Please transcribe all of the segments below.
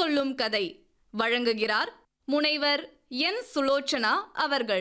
சொல்லும் கதை வழங்குகிறார் முனைவர் என் சுலோச்சனா அவர்கள்.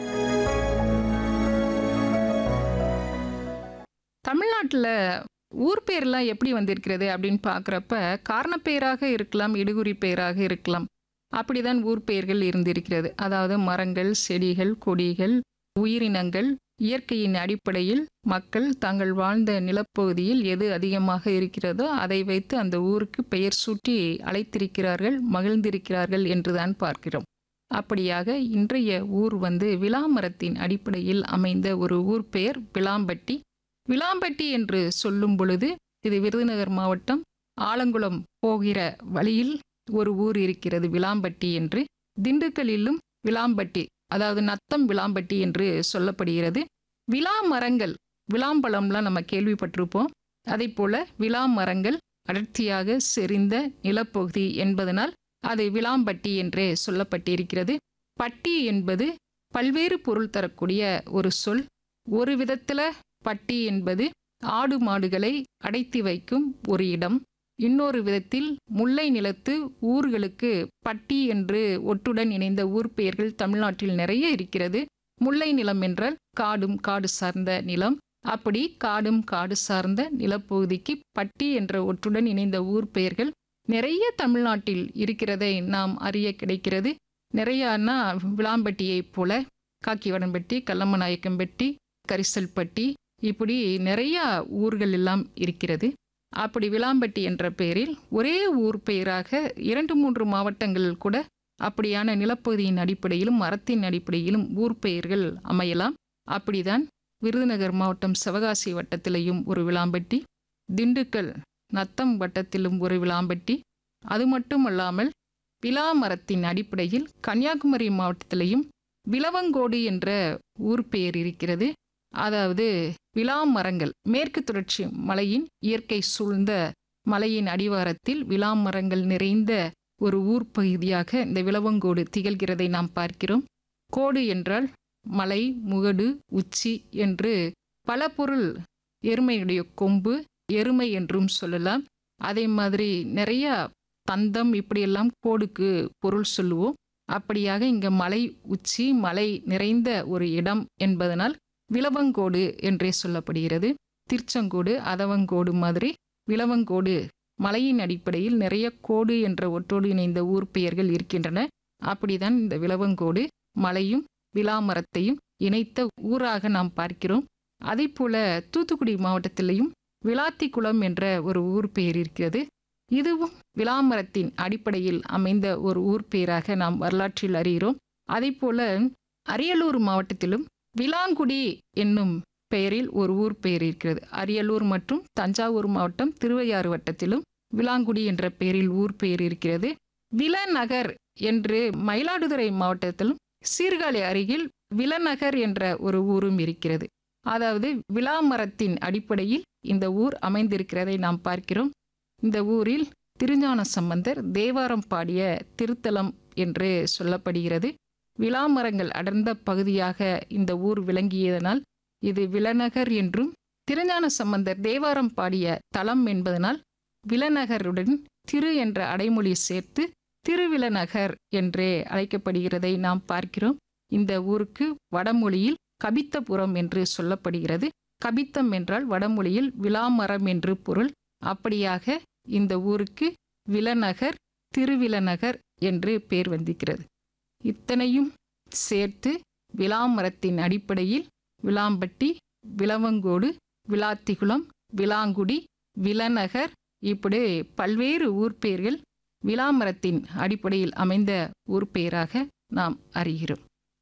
தமிழ்நாட்டில் ஊர் பேர்லாம் எப்படி வந்திருக்கிறது அப்படின்னு பார்க்குறப்ப காரணப்பெயராக இருக்கலாம், இடுகுறி பெயராக இருக்கலாம். அப்படிதான் ஊர் பெயர்கள் இருந்திருக்கிறது. அதாவது மரங்கள், செடிகள், கொடிகள், உயிரினங்கள், இயற்கையின் அடிப்படையில் மக்கள் தாங்கள் வாழ்ந்த நிலப்பகுதியில் எது அதிகமாக இருக்கிறதோ அதை வைத்து அந்த ஊருக்கு பெயர் சூட்டி அழைத்திருக்கிறார்கள், மகிழ்ந்திருக்கிறார்கள் என்றுதான் பார்க்கிறோம். அப்படியாக இன்றைய ஊர் விளாமரத்தின் அடிப்படையில் அமைந்த ஒரு ஊர் பெயர் விளாம்பட்டி. விளாம்பட்டி என்று சொல்லும் பொழுது இது விருதுநகர் மாவட்டம் ஆலங்குளம் போகிற வழியில் ஒரு ஊர் இருக்கிறது விளாம்பட்டி என்று. திண்டுக்கல்லிலும் விளாம்பட்டி, அதாவது நத்தம் விளாம்பட்டி என்று சொல்லப்படுகிறது. விளா மரங்கள், விளாம்பழம்லாம் நம்ம கேள்விப்பட்டிருப்போம். அதே போல விளா மரங்கள் அடர்த்தியாக செறிந்த நிலப்பகுதி என்பதனால் அது விளாம்பட்டி என்றே சொல்லப்பட்டிருக்கிறது. பட்டி என்பது பல்வேறு பொருள் தரக்கூடிய ஒரு சொல். ஒரு விதத்தில் பட்டி என்பது ஆடு மாடுகளை அடைத்து வைக்கும் ஒரு இடம். இன்னொரு விதத்தில் முல்லை நிலத்து ஊர்களுக்கு பட்டி என்று ஒட்டுடன் இணைந்த ஊர் பெயர்கள் தமிழ்நாட்டில் நிறைய இருக்கிறது. முல்லை நிலம் என்றால் காடும் காடு சார்ந்த நிலம். அப்படி காடும் காடு சார்ந்த நிலப்பகுதிக்கு பட்டி என்ற ஒட்டுடன் இணைந்த ஊர் பெயர்கள் நிறைய தமிழ்நாட்டில் இருக்கிறதை நாம் அறிய கிடைக்கிறது. நிறையானா விளாம்பட்டியைப் போல காக்கிவடம்பட்டி, கல்லம்மநாயக்கம்பட்டி, கரிசல்பட்டி, இப்படி நிறைய ஊர்கள் எல்லாம் இருக்கிறது. அப்படி விளாம்பட்டி என்ற பெயரில் ஒரே ஊர் பெயராக 2-3 மாவட்டங்கள் கூட அப்படியான நிலப்பகுதியின் அடிப்படையிலும் மரத்தின் அடிப்படையிலும் ஊர் பெயர்கள் அமையலாம். அப்படிதான் விருதுநகர் மாவட்டம் சிவகாசி வட்டத்திலையும் ஒரு விளாம்பட்டி, திண்டுக்கல் நத்தம் வட்டத்திலும் ஒரு விளாம்பட்டி, அது மட்டுமல்லாமல் விளாமரத்தின் அடிப்படையில் கன்னியாகுமரி மாவட்டத்திலையும் விளவங்கோடு என்ற ஊர் பெயர் இருக்கிறது. அதாவது விளாமரங்கள், மேற்கு தொடர்ச்சி மலையின் இயற்கை சூழ்ந்த மலையின் அடிவாரத்தில் விளாமரங்கள் நிறைந்த ஒரு ஊர் பகுதியாக இந்த விளவங்கோடு திகழ்கிறதை நாம் பார்க்கிறோம். கோடு என்றால் மலை, முகடு, உச்சி என்று பல பொருள். எருமையுடைய கொம்பு, எருமை என்றும் சொல்லலாம். அதே மாதிரி நிறைய தந்தம், இப்படியெல்லாம் கோடுக்கு பொருள் சொல்லுவோம். அப்படியாக இங்கே மலை உச்சி, மலை நிறைந்த ஒரு இடம் என்பதனால் விளவங்கோடு என்றே சொல்லப்படுகிறது. திருச்செங்கோடு, அதவங்கோடு மாதிரி விளவங்கோடு மலையின் அடிப்படையில் நிறைய கோடு என்ற ஒற்றோடு இணைந்த ஊர் பெயர்கள் இருக்கின்றன. அப்படிதான் இந்த விளவங்கோடு மலையும் விளாமரத்தையும் இணைத்த ஊராக நாம் பார்க்கிறோம். அதே போல தூத்துக்குடி மாவட்டத்திலையும் விளாத்திக்குளம் என்ற ஒரு ஊர் பெயர் இருக்கிறது. இதுவும் விளாமரத்தின் அடிப்படையில் அமைந்த ஒரு ஊர் பெயராக நாம் வரலாற்றில் அறிகிறோம். அதே போல அரியலூர் மாவட்டத்திலும் விளாங்குடி என்னும் பெயரில் ஒரு ஊர் பெயர் இருக்கிறது. அரியலூர் மற்றும் தஞ்சாவூர் மாவட்டம் திருவையாறு வட்டத்திலும் விளாங்குடி என்ற பெயரில் ஊர் பெயர் இருக்கிறது. விளநகர் என்று மயிலாடுதுறை மாவட்டத்திலும் சீர்காழி அருகில் விளநகர் என்ற ஒரு ஊரும் இருக்கிறது. அதாவது விளாமரத்தின் அடிப்படையில் இந்த ஊர் அமைந்திருக்கிறதை நாம் பார்க்கிறோம். இந்த ஊரில் திருஞான சம்பந்தர் தேவாரம் பாடிய திருத்தலம் என்று சொல்லப்படுகிறது. விளாமரங்கள் அடர்ந்த பகுதியாக இந்த ஊர் விளங்கியதனால் இது விளநகர் என்றும், திருஞான சம்பந்தர் தேவாரம் பாடிய தலம் என்பதனால் விளநகருடன் திரு என்ற அடைமொழி சேர்த்து திருவிளநகர் என்றே அழைக்கப்படுகிறதை நாம் பார்க்கிறோம். இந்த ஊருக்கு வடமொழியில் கபித்தபுரம் என்று சொல்லப்படுகிறது. கபித்தம் என்றால் வடமொழியில் விளாமரம் என்று பொருள். அப்படியாக இந்த ஊருக்கு விளநகர், திருவிளநகர் என்று பெயர் வந்திருக்கிறது. இத்தனையும் சேர்த்து விளாமரத்தின் அடிப்படையில் விளாம்பட்டி, விளவங்கோடு, விளாத்திக்குளம், விளாங்குடி, விளநகர், இப்படி பல்வேறு ஊர் பெயர்கள் விளாமரத்தின் அடிப்படையில் அமைந்த ஊர் பெயராக நாம் அறிகிறோம்.